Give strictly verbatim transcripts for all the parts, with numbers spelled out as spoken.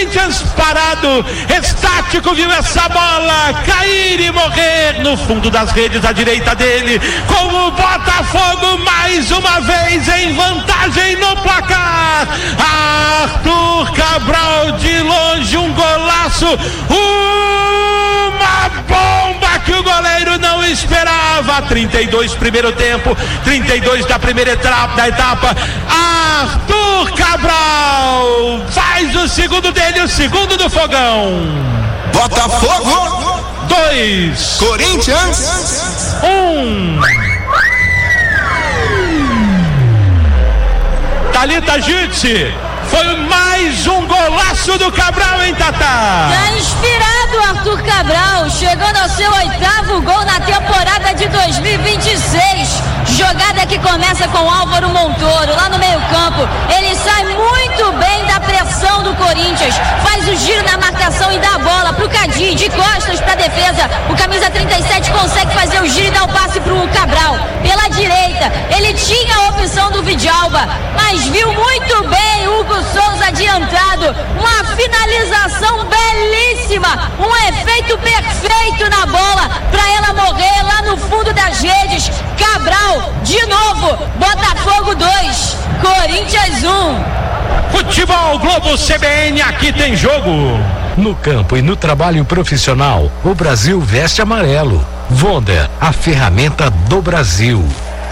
Corinthians parado, estático, viu essa bola cair e morrer no fundo das redes à direita dele, com o Botafogo mais uma vez em vantagem no placar. Arthur Cabral de longe, um golaço, uma bomba que o goleiro não esperava. Trinta e dois primeiro tempo, trinta e dois da primeira etapa, da etapa. Arthur Cabral faz o segundo dele, o segundo do Fogão. Botafogo dois, Corinthians um. Thalita Jutsi, foi mais um golaço do Cabral, hein, Tatá? Tá inspirado Arthur Cabral, chegando ao seu oitavo gol na temporada de dois mil e vinte e seis. Jogada que começa com Álvaro Montoro lá no meio campo. Ele sai muito bem da pressão do Corinthians, faz o giro na marcação e dá a bola pro Cadi, de costas pra defesa. O camisa trinta e sete consegue fazer o giro e dar o passe pro Cabral pela direita. Ele tinha a opção do Vidalba, mas viu muito bem Hugo Souza adiantado. Uma finalização belíssima, um efeito perfeito na bola pra ela morrer lá no fundo das redes. Cabral, de novo, Botafogo dois, Corinthians um. Futebol Globo C B N, aqui tem jogo. No campo e no trabalho profissional, o Brasil veste amarelo. Wonder, a ferramenta do Brasil.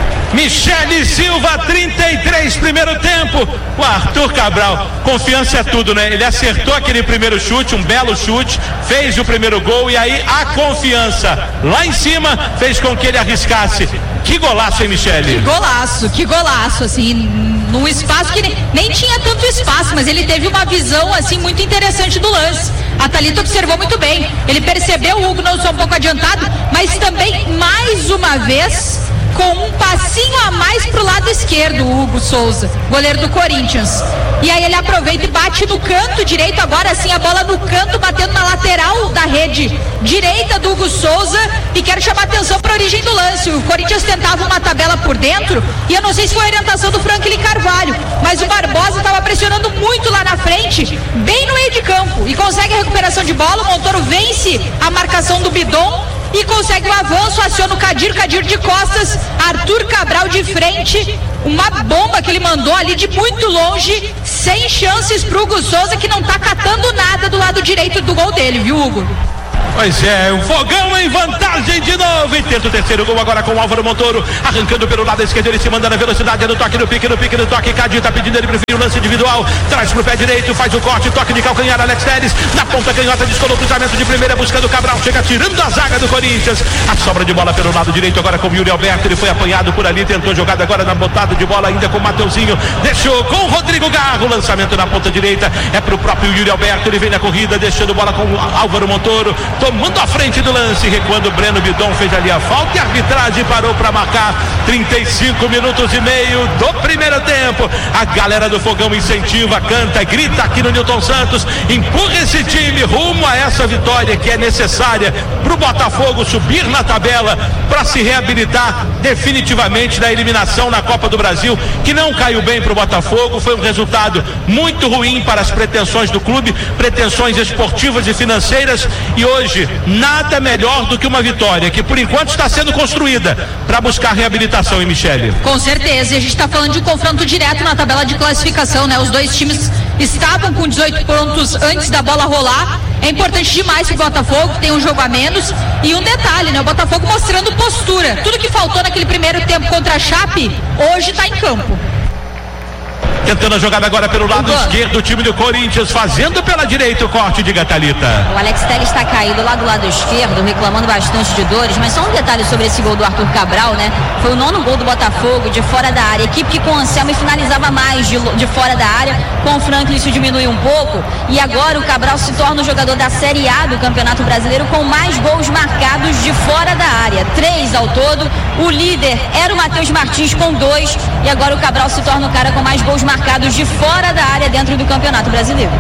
Michele Silva, trinta e três primeiro tempo. O Arthur Cabral, confiança é tudo, né? Ele acertou aquele primeiro chute, um belo chute, fez o primeiro gol e aí a confiança lá em cima fez com que ele arriscasse. Que golaço, hein, Michele? Que golaço, que golaço, assim, num espaço que nem, nem tinha tanto espaço, mas ele teve uma visão, assim, muito interessante do lance. A Thalita observou muito bem, ele percebeu o Hugo não só um pouco adiantado, mas também, mais uma vez, com um passinho a mais pro lado esquerdo, o Hugo Souza, goleiro do Corinthians. E aí ele aproveita e bate no canto direito, agora sim a bola no canto, batendo na lateral da rede direita do Hugo Souza. E quero chamar atenção para a origem do lance. O Corinthians tentava uma tabela por dentro, e eu não sei se foi a orientação do Franklin Carvalho, mas o Barbosa estava pressionando muito lá na frente, bem no meio de campo, e consegue a recuperação de bola. O Montoro vence a marcação do Bidon e consegue o avanço, aciona o Kadir, Kadir de costas, Arthur Cabral de frente, uma bomba que ele mandou ali de muito longe, sem chances pro Hugo Souza, que não tá catando nada do lado direito do gol dele, viu, Hugo? Pois é, o Fogão em vantagem de novo, e tenta o terceiro gol agora com o Álvaro Montoro, arrancando pelo lado esquerdo, ele se manda na velocidade, no toque, no pique, no pique, no toque, Cadi tá pedindo, ele prefere o lance individual, traz pro pé direito, faz o corte, toque de calcanhar, Alex Telles, na ponta canhota, descolou o cruzamento de primeira, buscando o Cabral, chega tirando a zaga do Corinthians, a sobra de bola pelo lado direito agora com o Yuri Alberto, ele foi apanhado por ali, tentou jogada agora na botada de bola ainda com o Mateuzinho, deixou com o Rodrigo Garro, lançamento na ponta direita, é pro próprio Yuri Alberto, ele vem na corrida, deixando bola com o Álvaro Montoro, tomando a frente do lance, recuando o Breno Bidon, fez ali a falta e a arbitragem parou para marcar. Trinta e cinco minutos e meio do primeiro tempo. A galera do Fogão incentiva, canta, grita aqui no Newton Santos, empurra esse time rumo a essa vitória que é necessária para o Botafogo subir na tabela, para se reabilitar definitivamente da eliminação na Copa do Brasil, que não caiu bem para o Botafogo. Foi um resultado muito ruim para as pretensões do clube, pretensões esportivas e financeiras, e hoje nada melhor do que uma vitória que por enquanto está sendo construída para buscar reabilitação, hein, Michele? Com certeza, e a gente está falando de um confronto direto na tabela de classificação, né? Os dois times estavam com dezoito pontos antes da bola rolar. É importante demais para o Botafogo, que tem um jogo a menos. E um detalhe, né? O Botafogo mostrando postura. Tudo que faltou naquele primeiro tempo contra a Chape, hoje está em campo. Tentando a jogada agora pelo lado esquerdo, o time do Corinthians fazendo pela direita o corte de Thalita. O Alex Telles está caído lá do lado esquerdo, reclamando bastante de dores, mas só um detalhe sobre esse gol do Arthur Cabral, né? Foi o nono gol do Botafogo de fora da área, equipe que com o Anselmo finalizava mais de, de fora da área, com o Franklin isso diminui um pouco, e agora o Cabral se torna o jogador da Série A do Campeonato Brasileiro com mais gols marcados de fora da área, três ao todo. O líder era o Matheus Martins com dois, e agora o Cabral se torna o cara com mais gols marcados de fora da área dentro do Campeonato Brasileiro.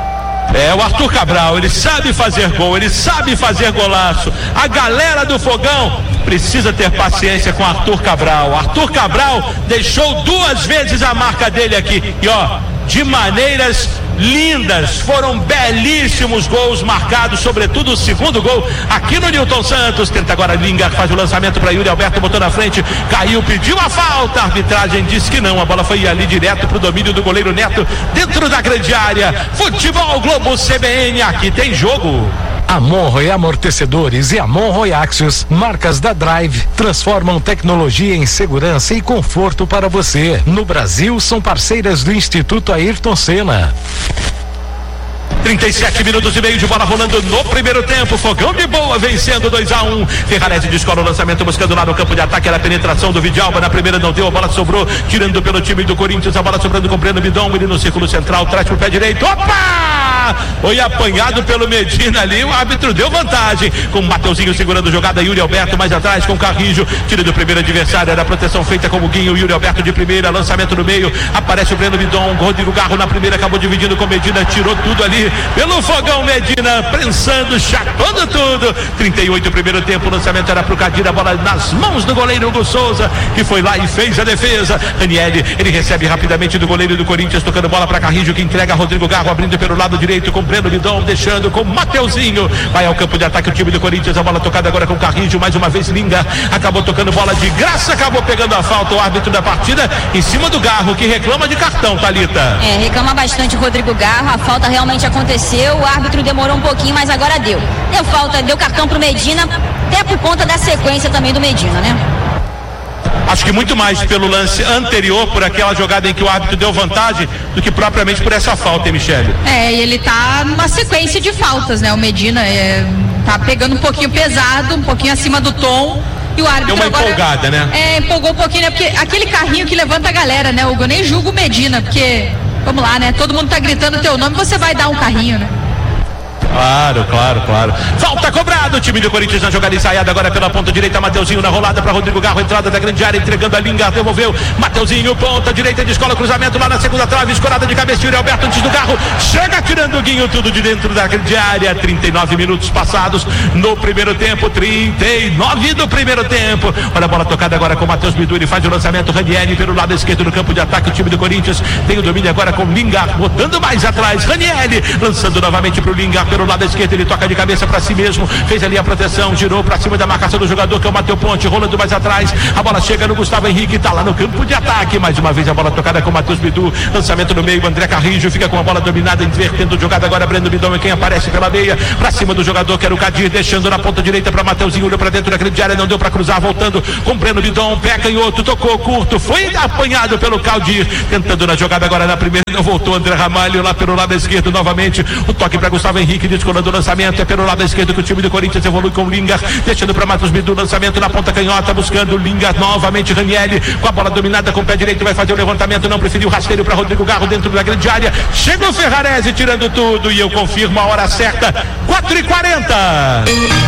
É, o Arthur Cabral, ele sabe fazer gol, ele sabe fazer golaço. A galera do Fogão precisa ter paciência com Arthur Cabral. Arthur Cabral deixou duas vezes a marca dele aqui, e ó, de maneiras lindas, foram belíssimos gols marcados, sobretudo o segundo gol aqui no Newton Santos. Tenta agora Lingard, faz o lançamento para Yuri Alberto, botou na frente, caiu, pediu a falta, a arbitragem disse que não, a bola foi ali direto pro domínio do goleiro Neto, dentro da grande área. Futebol Globo C B N, aqui tem jogo. A Monroe Amortecedores e a Monroe Axios, marcas da Drive, transformam tecnologia em segurança e conforto para você. No Brasil, são parceiras do Instituto Ayrton Senna. trinta e sete minutos e meio de bola rolando no primeiro tempo. Fogão de Boa vencendo dois a um. Ferrarese descola o lançamento, buscando lá no campo de ataque. Era a penetração do Vidalba. Na primeira não deu, a bola sobrou, tirando pelo time do Corinthians. A bola sobrando com o Breno Bidon. Ele no círculo central, traz pro pé direito. Opa! Foi apanhado pelo Medina ali. O árbitro deu vantagem. Com o Mateuzinho segurando a jogada. Yuri Alberto mais atrás com o Carrijo. Tira do primeiro adversário. Era a proteção feita com o Guinho. Yuri Alberto de primeira. Lançamento no meio. Aparece o Breno Bidon. Rodrigo Garro na primeira. Acabou dividindo com o Medina. Tirou tudo ali pelo Fogão. Medina prensando, chapando tudo. trinta e oito primeiro tempo, o lançamento era pro Cadir, a bola nas mãos do goleiro Hugo Souza, que foi lá e fez a defesa. Daniele, ele recebe rapidamente do goleiro do Corinthians, tocando bola para Carrijo, que entrega a Rodrigo Garro, abrindo pelo lado direito com Breno Bidon, deixando com Mateuzinho. Vai ao campo de ataque o time do Corinthians, a bola tocada agora com Carrijo, mais uma vez Linga, acabou tocando bola de graça, acabou pegando a falta, o árbitro da partida em cima do Garro, que reclama de cartão, Thalita. É, reclama bastante o Rodrigo Garro, a falta realmente aconteceu, o árbitro demorou um pouquinho, mas agora deu. Deu falta, deu cartão pro Medina, até por conta da sequência também do Medina, né? Acho que muito mais pelo lance anterior, por aquela jogada em que o árbitro deu vantagem, do que propriamente por essa falta, hein, Michele? É, e ele tá numa sequência de faltas, né? O Medina é, tá pegando um pouquinho pesado, um pouquinho acima do tom. E o árbitro deu uma agora, empolgada, né? É, empolgou um pouquinho, né? Porque aquele carrinho que levanta a galera, né, Hugo? Eu nem julgo o Medina, porque, vamos lá, né? Todo mundo tá gritando teu nome, você vai dar um carrinho, né? Claro, claro, claro. Falta cobrado, o time do Corinthians na jogada ensaiada agora pela ponta direita, Mateuzinho na rolada para Rodrigo Garro, entrada da grande área, entregando a Lingard, devolveu, Mateuzinho, ponta direita, descola cruzamento lá na segunda trave, escorada de cabeça, Yuri Alberto antes do Garro, chega tirando o Guinho, tudo de dentro da grande área. Trinta e nove minutos passados no primeiro tempo, trinta e nove do primeiro tempo. Olha a bola tocada agora com o Matheus Bidu, ele faz o lançamento, Ranieri pelo lado esquerdo do campo de ataque, o time do Corinthians tem o domínio agora com Lingard, botando mais atrás, Ranieri lançando novamente para o Lingard pelo lado esquerdo, ele toca de cabeça para si mesmo, fez ali a proteção, girou para cima da marcação do jogador que é o Matheus Ponte, rolando mais atrás, a bola chega no Gustavo Henrique, tá lá no campo de ataque, mais uma vez a bola tocada com o Matheus Bidu, lançamento no meio, André Carrijo fica com a bola dominada, invertendo jogada agora, Breno Bidon é quem aparece pela meia, para cima do jogador que era o Cadir, deixando na ponta direita para Mateuzinho, olhou para dentro da grande área, não deu para cruzar, voltando com Breno Bidon, pé canhoto, tocou curto, foi apanhado pelo Caldir, tentando na jogada agora na primeira, não voltou, André Ramalho lá pelo lado esquerdo novamente, o toque para Gustavo Henrique, descolando o lançamento, é pelo lado esquerdo que o time do Corinthians evolui com o Lingard, deixando para Matheus Bidu, lançamento na ponta canhota, buscando o Lingard novamente, Ranieri com a bola dominada com o pé direito, vai fazer o levantamento, não preferiu rasteiro para Rodrigo Garro dentro da grande área, chega o Ferrarese tirando tudo e eu confirmo a hora certa, quatro e quarenta.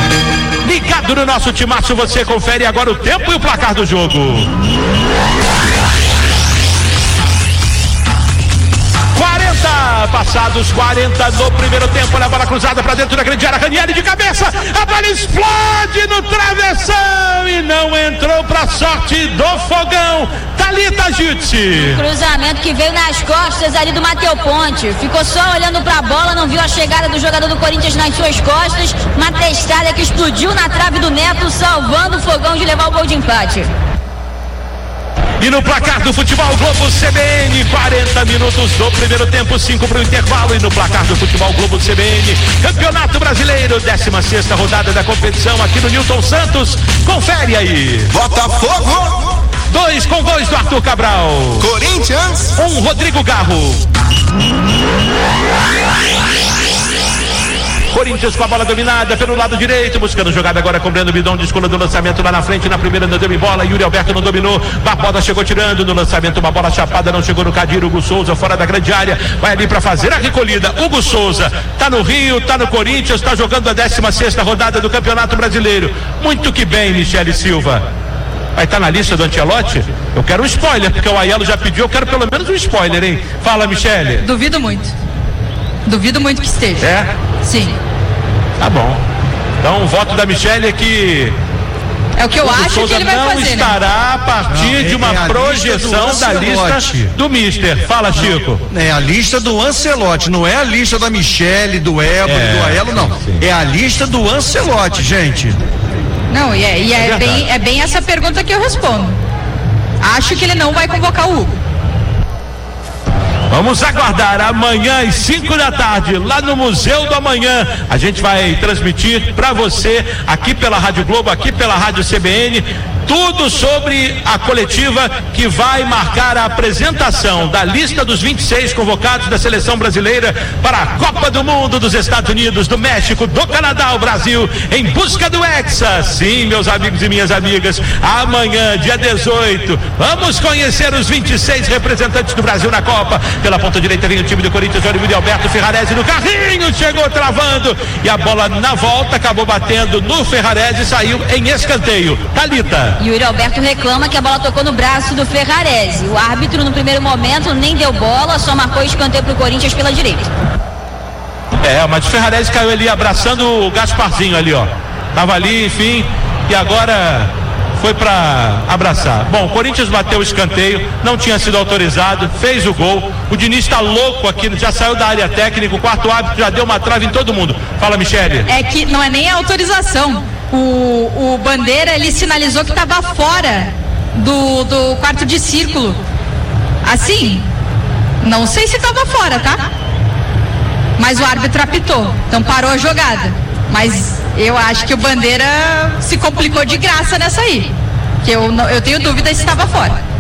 Ligado no nosso timaço, você confere agora o tempo e o placar do jogo. quarenta, passados quarenta no primeiro tempo, olha a bola cruzada para dentro da grande área, Ranieri de cabeça, a bola explode no travessão e não entrou para sorte do Fogão. Thalita Jutsi. Cruzamento que veio nas costas ali do Matheus Ponte, ficou só olhando para a bola, não viu a chegada do jogador do Corinthians nas suas costas, uma testada que explodiu na trave do Neto, salvando o Fogão de levar o gol de empate. E no placar do Futebol Globo C B N, quarenta minutos do primeiro tempo, cinco para o intervalo. E no placar do Futebol Globo C B N, Campeonato Brasileiro, décima sexta rodada da competição aqui no Newton Santos. Confere aí. Botafogo. Dois com gols do Arthur Cabral. Corinthians. Um Rodrigo Garro. Corinthians com a bola dominada pelo lado direito, buscando jogada agora com Breno Bidon, descola do lançamento lá na frente, na primeira não deu em bola, Yuri Alberto não dominou, Barbosa chegou tirando no lançamento, uma bola chapada, não chegou no Cadir, Hugo Souza fora da grande área, vai ali para fazer a recolhida. Hugo Souza tá no Rio, tá no Corinthians, tá jogando a décima sexta rodada do Campeonato Brasileiro. Muito que bem, Michele Silva. Vai estar tá na lista do Ancelotti? Eu quero um spoiler, porque o Aiello já pediu, eu quero pelo menos um spoiler, hein? Fala, Michele. Duvido muito. Duvido muito que esteja. É? Sim. Tá bom. Então o voto da Michele é que É o que eu Hugo acho Souza que ele vai não fazer, estará né? a partir Não, de é, uma é a projeção lista da do lista Ancelotti. do Mister. Fala, Chico. É a lista do Ancelotti, não é a lista da Michele, do Ébano, É, do Aelo, não. sim. É a lista do Ancelotti, gente. Não, e é, e é, É bem, é bem essa pergunta que eu respondo. Acho que ele não vai convocar o Hugo. Vamos aguardar amanhã às cinco da tarde, lá no Museu do Amanhã. A gente vai transmitir para você, aqui pela Rádio Globo, aqui pela Rádio C B N, tudo sobre a coletiva que vai marcar a apresentação da lista dos vinte e seis convocados da seleção brasileira para a Copa do Mundo dos Estados Unidos, do México, do Canadá, o Brasil, em busca do Hexa. Sim, meus amigos e minhas amigas, amanhã, dia dezoito, vamos conhecer os vinte e seis representantes do Brasil na Copa. Pela ponta direita vem o time do Corinthians, olha o Yuri Alberto Ferrarese no carrinho, chegou travando, e a bola na volta acabou batendo no Ferrarese e saiu em escanteio. Thalita. Yuri Alberto reclama que a bola tocou no braço do Ferrarese. O árbitro no primeiro momento nem deu bola, só marcou escanteio pro Corinthians pela direita. É, mas o Ferrarese caiu ali abraçando o Gasparzinho ali, ó. Tava ali, enfim, e agora foi pra abraçar. Bom, o Corinthians bateu o escanteio, não tinha sido autorizado, fez o gol. O Diniz tá louco aqui, já saiu da área técnica, o quarto árbitro já deu uma trava em todo mundo. Fala, Michele. É que não é nem a autorização. O, o Bandeira, ele sinalizou que estava fora do, do quarto de círculo. Assim, não sei se estava fora, tá? Mas o árbitro apitou, então parou a jogada. Mas eu acho que o Bandeira se complicou de graça nessa aí. Que eu, eu tenho dúvida se estava fora.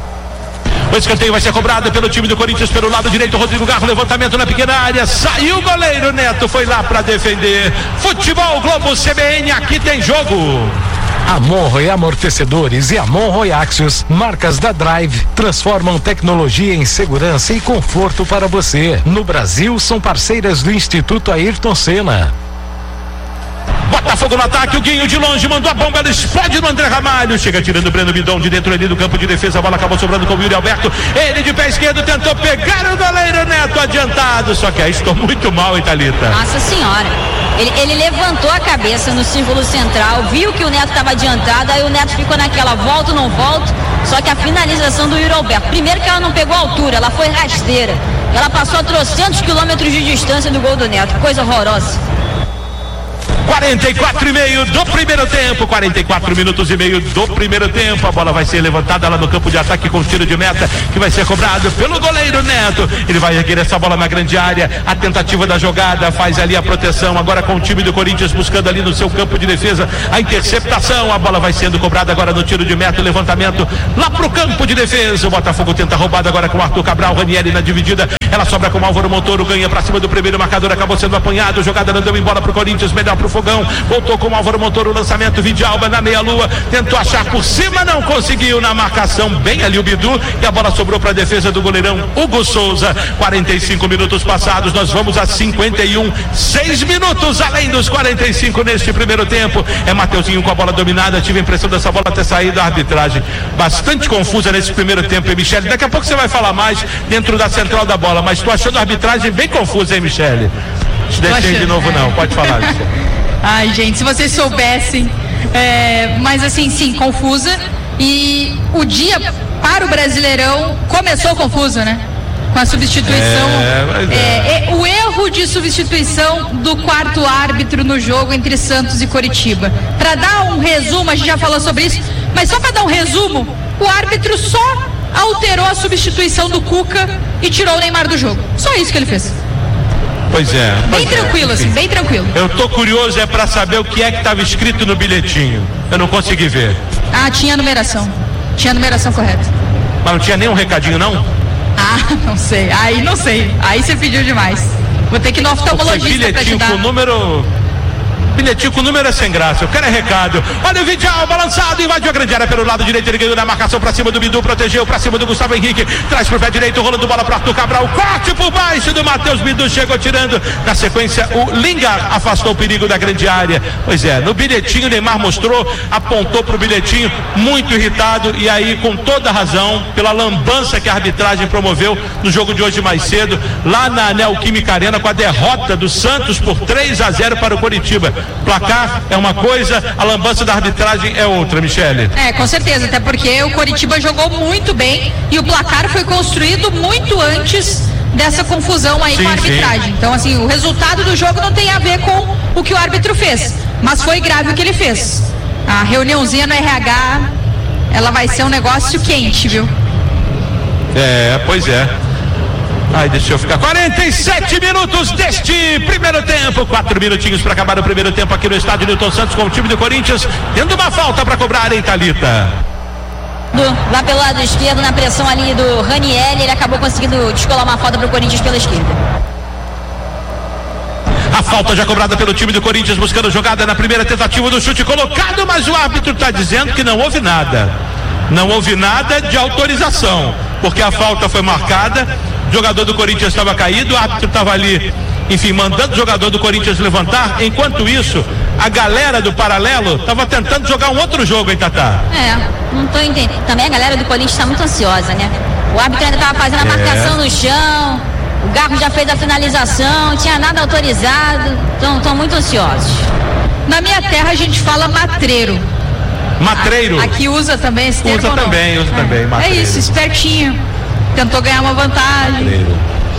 O escanteio vai ser cobrado pelo time do Corinthians pelo lado direito. Rodrigo Garro, levantamento na pequena área. Saiu o goleiro Neto, foi lá para defender. Futebol Globo C B N, aqui tem jogo. Amon e Amortecedores e Amon Royaxios, marcas da Drive, transformam tecnologia em segurança e conforto para você. No Brasil, são parceiras do Instituto Ayrton Senna. Botafogo no ataque, o Guinho de longe mandou a bomba, ela explode no André Ramalho, chega tirando o Breno Bidon de dentro ali do campo de defesa, a bola acabou sobrando com o Yuri Alberto, ele de pé esquerdo tentou pegar o goleiro Neto adiantado, só que aí estou muito mal, hein, Thalita? Nossa senhora, ele, ele levantou a cabeça no círculo central, viu que o Neto estava adiantado, aí o Neto ficou naquela volta ou não volta, só que a finalização do Yuri Alberto, primeiro que ela não pegou a altura, ela foi rasteira, ela passou a trocentos quilômetros de distância do gol do Neto, coisa horrorosa. quarenta e quatro e meio do primeiro tempo, quarenta e quatro minutos e meio do primeiro tempo, a bola vai ser levantada lá no campo de ataque com tiro de meta, que vai ser cobrado pelo goleiro Neto, ele vai erguer essa bola na grande área, a tentativa da jogada, faz ali a proteção, agora com o time do Corinthians buscando ali no seu campo de defesa, a interceptação, a bola vai sendo cobrada agora no tiro de meta, o levantamento lá pro campo de defesa, o Botafogo tenta roubada agora com o Arthur Cabral, Ranieri na dividida, ela sobra com o Álvaro Montoro, ganha pra cima do primeiro marcador, acabou sendo apanhado, jogada não deu em bola pro Corinthians, melhor pro Fogão, voltou com o Álvaro Montoro, o lançamento, Vidalba na meia-lua, tentou achar por cima, não conseguiu na marcação, bem ali o Bidu, e a bola sobrou para a defesa do goleirão Hugo Souza. Quarenta e cinco minutos passados, nós vamos a cinquenta e um, seis minutos além dos quarenta e cinco neste primeiro tempo. É Mateuzinho com a bola dominada, tive a impressão dessa bola ter saído, a arbitragem bastante confusa nesse primeiro tempo, hein, Michele? Daqui a pouco você vai falar mais dentro da central da bola, mas tô achando a arbitragem bem confusa, hein, Michele? Te deixei de novo não, pode falar, Michele. Ai, gente, se vocês soubessem. É, mas assim, sim, confusa. E o dia para o Brasileirão começou confuso, né? Com a substituição. É, mas é. É, é, o erro de substituição do quarto árbitro no jogo entre Santos e Coritiba. Para dar um resumo, a gente já falou sobre isso, mas só para dar um resumo, o árbitro só alterou a substituição do Cuca e tirou o Neymar do jogo. Só isso que ele fez. Pois é. Bem pois tranquilo, é, assim, bem tranquilo. Eu tô curioso é para saber o que é que estava escrito no bilhetinho. Eu não consegui ver. Ah, tinha numeração. Tinha numeração correta. Mas não tinha nenhum recadinho, não? Ah, não sei. Aí não sei. Aí você pediu demais. Vou ter que ir no oftalmologista pra te bilhetinho dar. com número. Bilhetinho com número é sem graça, eu quero é recado. Olha o Vidal balançado, invadiu a grande área pelo lado direito, ele ganhou na marcação pra cima do Bidu, protegeu pra cima do Gustavo Henrique, traz pro pé direito, rolando bola pro Arthur Cabral, corte por baixo do Matheus, Bidu chegou tirando, na sequência o Lingard afastou o perigo da grande área. Pois é, no bilhetinho o Neymar mostrou, apontou pro bilhetinho, muito irritado, e aí com toda razão, pela lambança que a arbitragem promoveu no jogo de hoje mais cedo, lá na Neoquímica Arena, com a derrota do Santos por três a zero para o Coritiba. Placar é uma coisa, a lambança da arbitragem é outra, Michele. É, com certeza, até porque o Coritiba jogou muito bem e o placar foi construído muito antes dessa confusão aí sim, com a arbitragem. Sim. Então, assim, o resultado do jogo não tem a ver com o que o árbitro fez, mas foi grave o que ele fez. A reuniãozinha no R H, ela vai ser um negócio quente, viu? É, pois é. Ai, deixa eu ficar. quarenta e sete minutos deste primeiro tempo. Quatro minutinhos para acabar o primeiro tempo aqui no estádio Newton Santos com o time do Corinthians, tendo uma falta para cobrar, hein, Thalita? Lá pelo lado esquerdo, na pressão ali do Raniel, ele acabou conseguindo descolar uma falta para o Corinthians pela esquerda. A falta já cobrada pelo time do Corinthians, buscando jogada na primeira tentativa do chute colocado, mas o árbitro está dizendo que não houve nada. Não houve nada de autorização, porque a falta foi marcada, o jogador do Corinthians estava caído, o árbitro estava ali, enfim, mandando o jogador do Corinthians levantar. Enquanto isso, a galera do paralelo estava tentando jogar um outro jogo, hein, Tatá? É, não tô entendendo. Também a galera do Corinthians está muito ansiosa, né? O árbitro ainda estava fazendo a marcação é. no chão, o Garro já fez a finalização, não tinha nada autorizado, estão muito ansiosos. Na minha terra a gente fala matreiro. Matreiro? A, aqui usa também esse termo. Usa também, usa é. também, matreiro. É isso, espertinho. Tentou ganhar uma vantagem. Matreiro.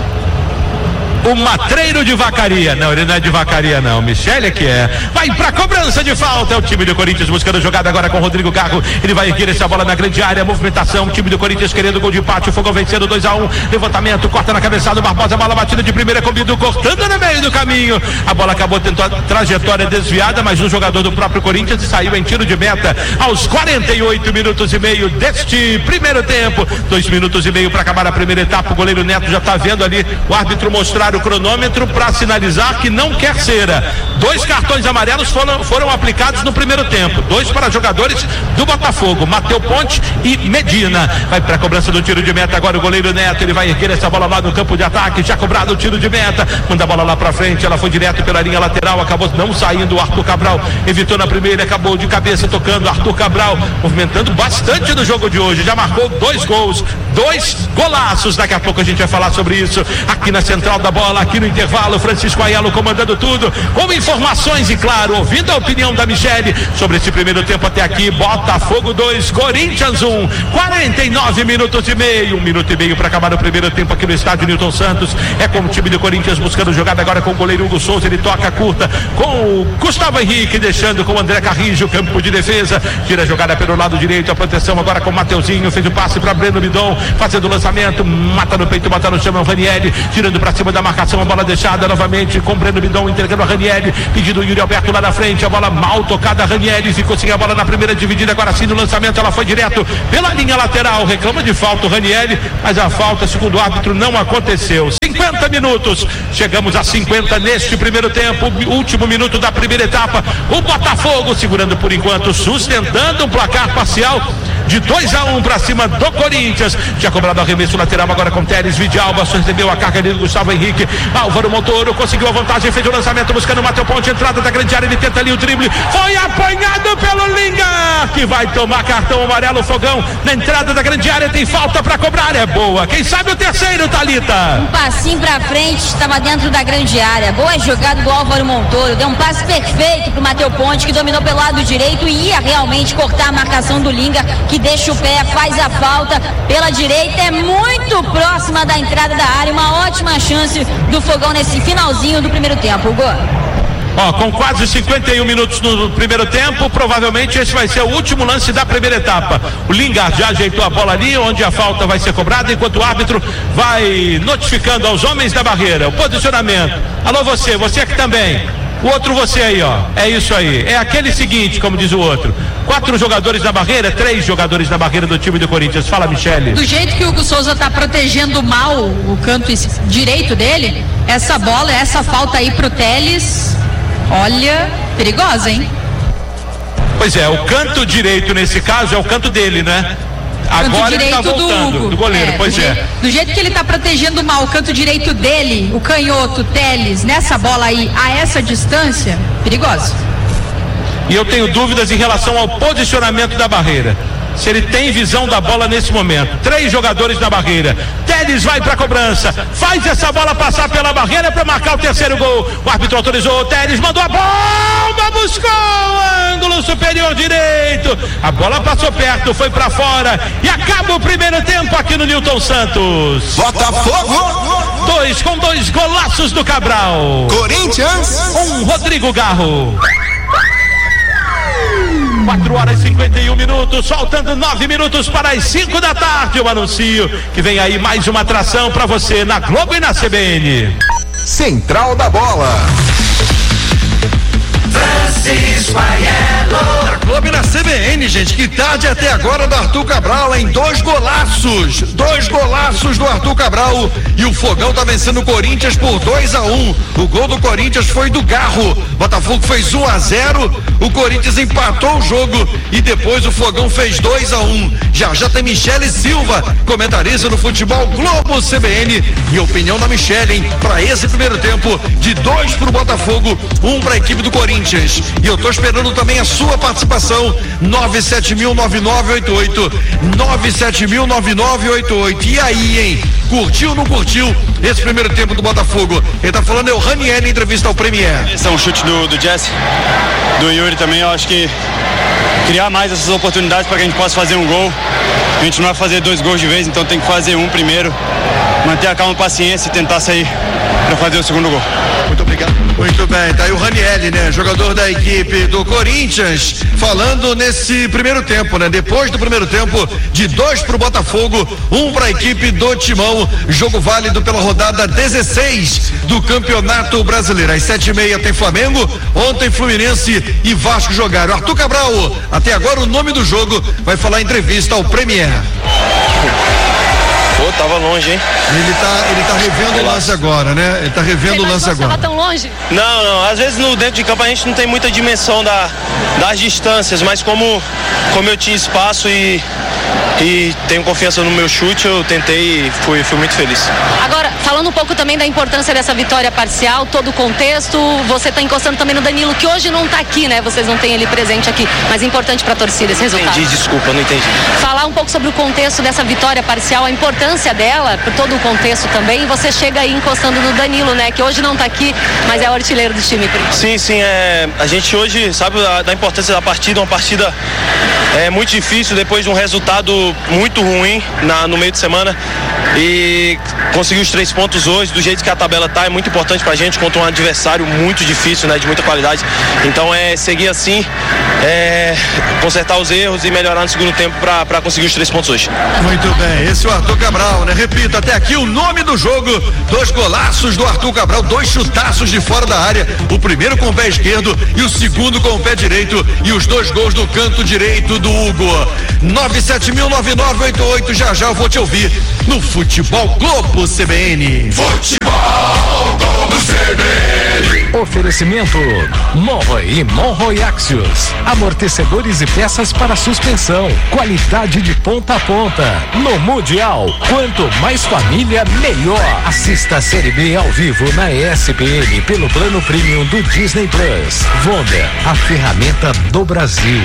O matreiro de Vacaria. Não, ele não é de Vacaria, não. Michele é que é. Vai pra cobrança de falta. É o time do Corinthians buscando jogada agora com o Rodrigo Garro. Ele vai erguer essa bola na grande área. Movimentação. O time do Corinthians querendo gol de empate. O Fogão vencendo dois a um. Levantamento. Corta na cabeçada. Barbosa. Bola batida de primeira com o Bidu cortando no meio do caminho. A bola acabou tendo a trajetória desviada, mas um jogador do próprio Corinthians saiu em tiro de meta aos quarenta e oito minutos e meio deste primeiro tempo. Dois minutos e meio para acabar a primeira etapa. O goleiro Neto já está vendo ali o árbitro mostrar o cronômetro para sinalizar que não quer cera. Dois cartões amarelos foram, foram aplicados no primeiro tempo, dois para jogadores do Botafogo, Matheus Ponte e Medina. Vai para a cobrança do tiro de meta agora o goleiro Neto, ele vai erguer essa bola lá no campo de ataque, já cobrado o tiro de meta, manda a bola lá para frente, ela foi direto pela linha lateral, acabou não saindo. O Arthur Cabral evitou na primeira, acabou de cabeça tocando. Arthur Cabral movimentando bastante no jogo de hoje, já marcou dois gols, dois golaços. Daqui a pouco a gente vai falar sobre isso aqui na central da bola, aqui no intervalo. Francisco Aiello comandando tudo, com informações e, claro, ouvindo a opinião da Michele sobre esse primeiro tempo até aqui. Botafogo dois, Corinthians um, quarenta e nove minutos e meio, um minuto e meio para acabar o primeiro tempo aqui no estádio Newton Santos. É com o time do Corinthians buscando jogada agora com o goleiro Hugo Souza, ele toca curta com o Gustavo Henrique, deixando com o André Carrijo, campo de defesa, tira a jogada pelo lado direito, a proteção agora com o Mateuzinho, fez o passe para Breno Bidon, fazendo o lançamento, mata no peito, mata no chão, é o Ranieri, tirando para cima da marcação, a bola deixada novamente com Breno Bidon, entregando a Ranieri, pedindo o Yuri Alberto lá na frente, a bola mal tocada, a Ranieri ficou sem a bola na primeira dividida, agora sim no lançamento, ela foi direto pela linha lateral, reclama de falta o Ranieri, mas a falta, segundo o árbitro, não aconteceu. cinquenta minutos, chegamos a cinquenta neste primeiro tempo, último minuto da primeira etapa, o Botafogo segurando por enquanto, sustentando um placar parcial de dois a um para cima do Corinthians. Já cobrado arremesso lateral agora com Teres Vidalba, recebeu a carga dele do Gustavo Henrique, Álvaro Montoro conseguiu a vantagem, fez o lançamento buscando o Matheus Ponte, entrada da grande área, ele tenta ali o drible, foi apanhado pelo Linga, que vai tomar cartão amarelo. Fogão na entrada da grande área, tem falta para cobrar, é boa, quem sabe o terceiro, Thalita. Um passinho pra frente, estava dentro da grande área, boa jogada do Álvaro Montoro, deu um passe perfeito pro Matheus Ponte, que dominou pelo lado direito e ia realmente cortar a marcação do Linga, que deixa o pé, faz a falta pela direita, é muito próxima da entrada da área, uma ótima chance do Fogão nesse finalzinho do primeiro tempo. Hugo. Ó, com quase cinquenta e um minutos no primeiro tempo, provavelmente esse vai ser o último lance da primeira etapa. O Lingard já ajeitou a bola ali, onde a falta vai ser cobrada, enquanto o árbitro vai notificando aos homens da barreira o posicionamento. Alô você, você aqui também. O outro você aí, ó, é isso aí, é aquele seguinte, como diz o outro, quatro jogadores na barreira, três jogadores na barreira do time do Corinthians. Fala, Michele. Do jeito que o Hugo Souza tá protegendo mal o canto direito dele, essa bola, essa falta aí pro Teles, olha, perigosa, hein? Pois é, o canto direito nesse caso é o canto dele, né? Agora ele tá voltando, do, do goleiro, é, pois do é. Je, do jeito que ele tá protegendo mal o canto direito dele, o canhoto, Teles, nessa bola aí, a essa distância, perigoso. E eu tenho dúvidas em relação ao posicionamento da barreira. se ele tem visão da bola nesse momento. Três jogadores na barreira. Teles vai pra cobrança, faz essa bola passar pela barreira para marcar o terceiro gol. O árbitro autorizou, Teles mandou a bomba, buscou o ângulo superior direito. A bola passou perto, foi pra fora e acaba o primeiro tempo aqui no Newton Santos. Botafogo! Dois com dois golaços do Cabral. Corinthians! Um Rodrigo Garro. quatro horas e cinquenta e um minutos, faltando nove minutos para as cinco da tarde. Eu anuncio que vem aí mais uma atração para você na Globo e na C B N. Central da Bola. Francisco Aiello. Na Globo e na C B N, gente, que tarde até agora do Arthur Cabral em dois golaços, dois golaços do Arthur Cabral e o Fogão tá vencendo o Corinthians por dois a um. O gol do Corinthians foi do Garro. Botafogo fez um a zero, o Corinthians empatou o jogo e depois o Fogão fez dois a um. Já já tem Michele Silva, comentarista do Futebol Globo C B N, e a opinião da Michele, hein, para esse primeiro tempo de dois pro Botafogo, um pra equipe do Corinthians. E eu tô esperando também a sua participação. nove sete mil nove nove oito oito, nove sete mil nove nove oito oito. E aí, hein? Curtiu ou não curtiu esse primeiro tempo do Botafogo? Ele tá falando, é o Raniel em entrevista ao Premier. Esse é um chute do, do Jesse, do Yuri também. Eu acho que criar mais essas oportunidades para que a gente possa fazer um gol. A gente não vai fazer dois gols de vez, então tem que fazer um primeiro, manter a calma e paciência e tentar sair para fazer o segundo gol. Muito obrigado. Muito bem, tá aí o Raniel, né? Jogador da equipe do Corinthians, falando nesse primeiro tempo, né? Depois do primeiro tempo, de dois pro Botafogo, um pra equipe do Timão. Jogo válido pela rodada dezesseis do Campeonato Brasileiro. Às sete e meia tem Flamengo, ontem Fluminense e Vasco jogaram. Arthur Cabral, até agora o nome do jogo, vai falar em entrevista ao Premier. Pô, tava longe, hein? Ele tá, ele tá revendo o lance agora, né? Ele tá revendo o lance agora. Tava tão longe? Não, não, às vezes no dentro de campo a gente não tem muita dimensão da, das distâncias, mas como, como eu tinha espaço e, e tenho confiança no meu chute, eu tentei e fui, fui muito feliz. Agora, falando um pouco também da importância dessa vitória parcial, todo o contexto, você tá encostando também no Danilo, que hoje não tá aqui, né? Vocês não têm ele presente aqui, mas é importante pra torcida esse resultado. Entendi, desculpa, não entendi. Falar um pouco sobre o contexto dessa vitória parcial, a importância dela, por todo o contexto também, e você chega aí encostando no Danilo, né? Que hoje não tá aqui, mas é o artilheiro do time. Sim, sim, é, a gente hoje sabe da, da importância da partida, uma partida é, muito difícil, depois de um resultado muito ruim na, no meio de semana, e conseguir os três pontos hoje, do jeito que a tabela tá, é muito importante pra gente, contra um adversário muito difícil, né? De muita qualidade, então é seguir assim, é, consertar os erros e melhorar no segundo tempo pra, pra conseguir os três pontos hoje. Muito bem, esse é o Arthur Cabral, né? Repito, até aqui o nome do jogo, dois golaços do Arthur Cabral, dois chutaços de fora da área, o primeiro com o pé esquerdo e o segundo com o pé direito, e os dois gols do canto direito do Hugo. nove sete mil nove nove oito oito, já já eu vou te ouvir no Futebol Globo C B N. Futebol Globo C B N. Oferecimento Monroe e Monroe Axios, amortecedores e peças para suspensão, qualidade de ponta a ponta. No Mundial, quanto mais família, melhor. Assista a Série B ao vivo na E S P N pelo plano premium do Disney Plus. Vonda, a ferramenta do Brasil.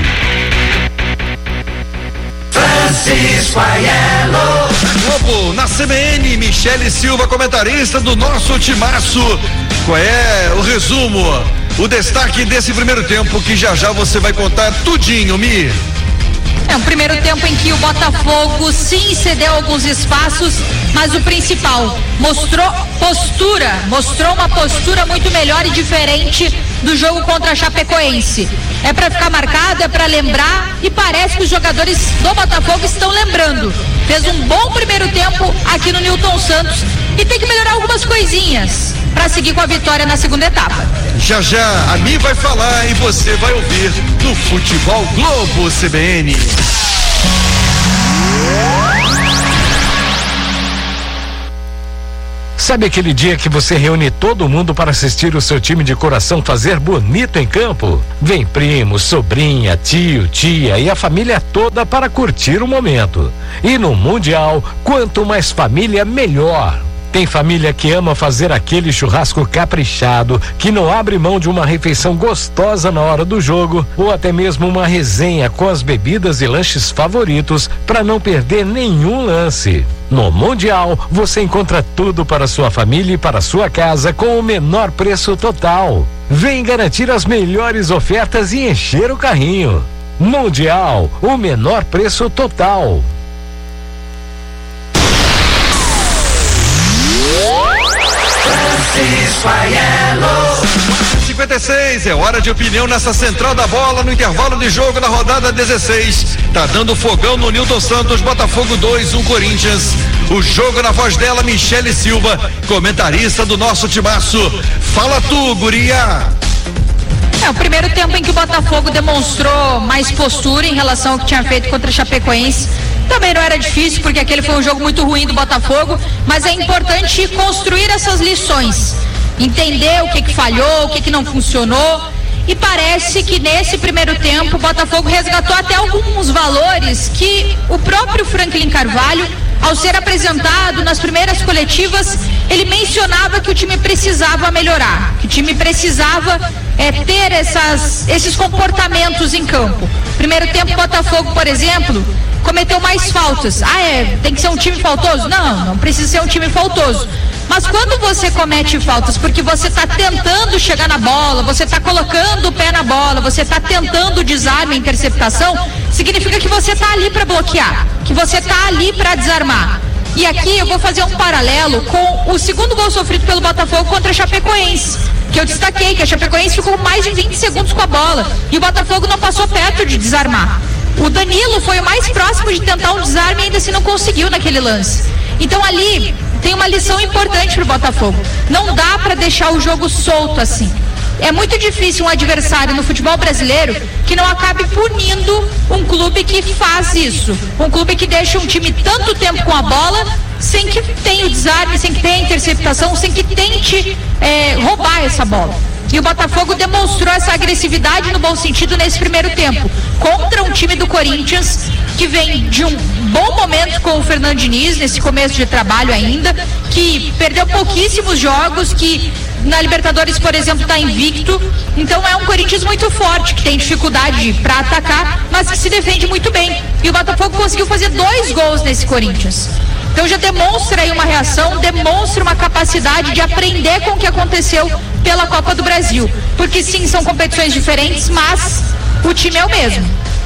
Francisco Aiello. Globo, na C B N, Michele Silva, comentarista do nosso timaço. Qual é o resumo, o destaque desse primeiro tempo que já já você vai contar tudinho, Mi? É um primeiro tempo em que o Botafogo sim cedeu alguns espaços, mas o principal, mostrou postura, mostrou uma postura muito melhor e diferente do jogo contra a Chapecoense. É para ficar marcado, é para lembrar, e parece que os jogadores do Botafogo estão lembrando. Fez um bom primeiro tempo aqui no Newton Santos e tem que melhorar algumas coisinhas para seguir com a vitória na segunda etapa. Já já a Mi vai falar e você vai ouvir no Futebol Globo C B N. Sabe aquele dia que você reúne todo mundo para assistir o seu time de coração fazer bonito em campo? Vem primo, sobrinha, tio, tia e a família toda para curtir o momento. E no Mundial, quanto mais família, melhor. Tem família que ama fazer aquele churrasco caprichado, que não abre mão de uma refeição gostosa na hora do jogo, ou até mesmo uma resenha com as bebidas e lanches favoritos para não perder nenhum lance. No Mundial, você encontra tudo para sua família e para sua casa com o menor preço total. Vem garantir as melhores ofertas e encher o carrinho. Mundial, o menor preço total. cinquenta e seis, é hora de opinião nessa central da bola no intervalo de jogo da rodada dezesseis. Tá dando fogão no Nilton Santos, Botafogo dois, um Corinthians. O jogo na voz dela, Michele Silva, comentarista do nosso timaço. Fala tu, guria. É o primeiro tempo em que o Botafogo demonstrou mais postura em relação ao que tinha feito contra a Chapecoense. Também não era difícil, porque aquele foi um jogo muito ruim do Botafogo, mas é importante construir essas lições, entender o que que falhou, o que que não funcionou, e parece que nesse primeiro tempo o Botafogo resgatou até alguns valores que o próprio Franklin Carvalho, ao ser apresentado nas primeiras coletivas, ele mencionava que o time precisava melhorar, que o time precisava é, ter essas, esses comportamentos em campo. Primeiro tempo, o Botafogo, por exemplo, cometeu mais faltas. Ah, é? Tem que ser um time faltoso? Não, não precisa ser um time faltoso. Mas quando você comete faltas porque você está tentando chegar na bola, você está colocando o pé na bola, você está tentando desarme, interceptação, significa que você está ali para bloquear, que você está ali para desarmar. E aqui eu vou fazer um paralelo com o segundo gol sofrido pelo Botafogo contra a Chapecoense, que eu destaquei, que a Chapecoense ficou mais de vinte segundos com a bola e o Botafogo não passou perto de desarmar. O Danilo foi o mais próximo de tentar um desarme e ainda assim não conseguiu naquele lance. Então ali tem uma lição importante para o Botafogo. Não dá para deixar o jogo solto assim. É muito difícil um adversário no futebol brasileiro que não acabe punindo um clube que faz isso. Um clube que deixa um time tanto tempo com a bola sem que tenha o desarme, sem que tenha a interceptação, sem que tente é, roubar essa bola. E o Botafogo demonstrou essa agressividade no bom sentido nesse primeiro tempo, contra um time do Corinthians que vem de um bom momento com o Fernando Diniz, nesse começo de trabalho ainda, que perdeu pouquíssimos jogos, que na Libertadores, por exemplo, está invicto. Então é um Corinthians muito forte, que tem dificuldade para atacar, mas que se defende muito bem. E o Botafogo conseguiu fazer dois gols nesse Corinthians. Então já demonstra aí uma reação, demonstra uma capacidade de aprender com o que aconteceu pela Copa do Brasil. Porque sim, são competições diferentes, mas o time é o mesmo.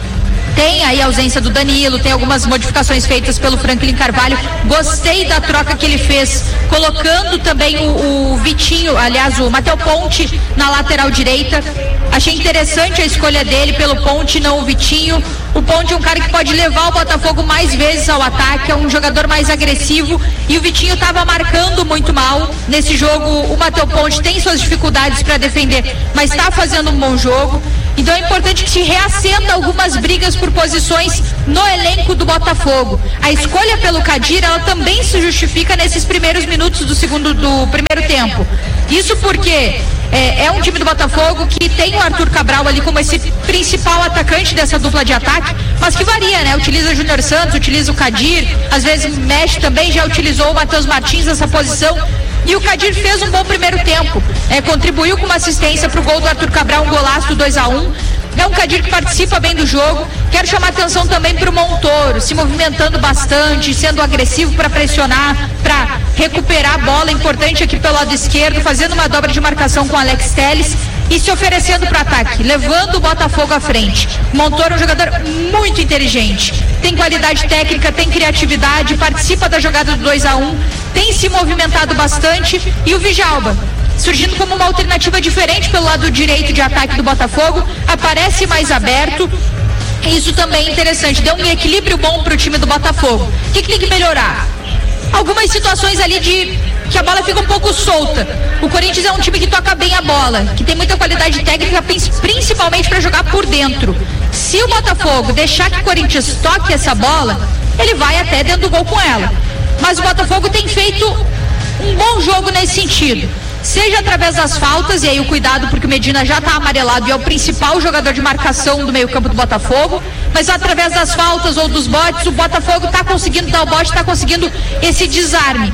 Tem aí a ausência do Danilo, tem algumas modificações feitas pelo Franklin Carvalho. Gostei da troca que ele fez, colocando também o, o Vitinho, aliás, o Matheus Ponte na lateral direita. Achei interessante a escolha dele pelo Ponte, não o Vitinho. O Ponte é um cara que pode levar o Botafogo mais vezes ao ataque, é um jogador mais agressivo, e o Vitinho estava marcando muito mal nesse jogo. O Matheus Ponte tem suas dificuldades para defender, mas está fazendo um bom jogo. Então é importante que se reacenda algumas brigas por posições no elenco do Botafogo. A escolha pelo Kadir, ela também se justifica nesses primeiros minutos do segundo do primeiro tempo. Isso porque é, é um time do Botafogo que tem o Arthur Cabral ali como esse principal atacante dessa dupla de ataque, mas que varia, né? Utiliza o Júnior Santos, utiliza o Kadir, às vezes mexe também, já utilizou o Matheus Martins nessa posição. E o Kadir fez um bom primeiro tempo, é, contribuiu com uma assistência para o gol do Arthur Cabral, um golaço dois a um. É um Kadir que participa bem do jogo. Quero chamar atenção também para o Montoro, se movimentando bastante, sendo agressivo para pressionar, para recuperar a bola, importante aqui pelo lado esquerdo, fazendo uma dobra de marcação com Alex Telles e se oferecendo para o ataque, levando o Botafogo à frente. O Montoro é um jogador muito inteligente, tem qualidade técnica, tem criatividade, participa da jogada do dois a um, tem se movimentado bastante. E o Vijalba, surgindo como uma alternativa diferente pelo lado direito de ataque do Botafogo, aparece mais aberto. Isso também é interessante, deu um equilíbrio bom para o time do Botafogo. O que, que tem que melhorar? Algumas situações ali de que a bola fica um pouco solta. O Corinthians é um time que toca bem a bola, que tem muita qualidade técnica, principalmente para jogar por dentro. Se o Botafogo deixar que o Corinthians toque essa bola, ele vai até dentro do gol com ela. Mas o Botafogo tem feito um bom jogo nesse sentido, seja através das faltas, e aí o cuidado porque o Medina já está amarelado e é o principal jogador de marcação do meio campo do Botafogo, mas através das faltas ou dos botes, o Botafogo está conseguindo dar o bote, está conseguindo esse desarme.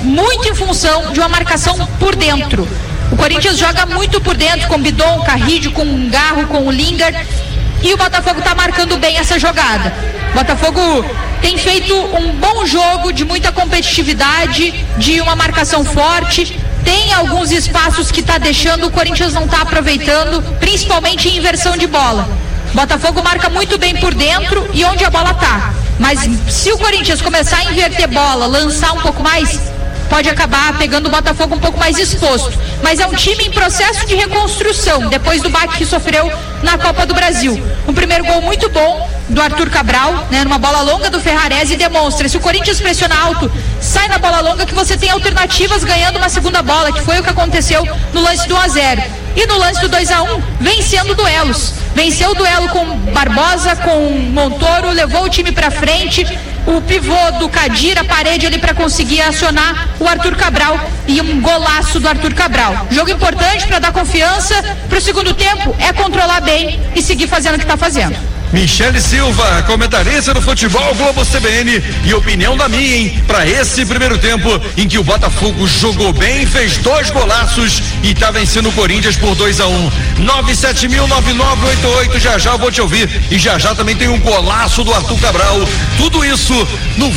muito em função de uma marcação por dentro. O Corinthians joga muito por dentro, com Bidon, Carrillo, com o Garro, com o Lingard, e o Botafogo está marcando bem essa jogada. O Botafogo tem feito um bom jogo de muita competitividade, de uma marcação forte. Tem alguns espaços que está deixando, o Corinthians não está aproveitando, principalmente em inversão de bola. O Botafogo marca muito bem por dentro e onde a bola está. Mas se o Corinthians começar a inverter bola, lançar um pouco mais, pode acabar pegando o Botafogo um pouco mais exposto. Mas é um time em processo de reconstrução, depois do baque que sofreu na Copa do Brasil. Um primeiro gol muito bom do Arthur Cabral, né, numa bola longa do Ferrarese, e demonstra, se o Corinthians pressiona alto, sai na bola longa, que você tem alternativas ganhando uma segunda bola, que foi o que aconteceu no lance do um a zero. E no lance do dois a um, vencendo duelos. Venceu o duelo com Barbosa, com Montoro, levou o time pra frente. O pivô do Kadir, a parede ali para conseguir acionar o Arthur Cabral, e um golaço do Arthur Cabral. Jogo importante para dar confiança pro segundo tempo, é controlar bem e seguir fazendo o que tá fazendo. Michele Silva, comentarista do Futebol Globo C B N, e opinião da minha, hein, pra esse primeiro tempo em que o Botafogo jogou bem, fez dois golaços e tá vencendo o Corinthians por dois a um. nove sete mil nove nove oito oito, já já eu vou te ouvir, e já já também tem um golaço do Arthur Cabral. Tudo isso no